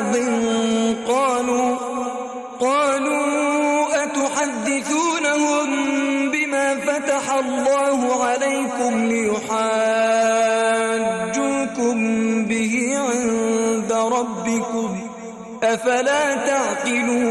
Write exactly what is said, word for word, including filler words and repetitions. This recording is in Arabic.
بعض قالوا قالوا أتحدثونهم بما فتح الله عليكم ليحاجوكم به عند ربكم أفلا تعقلون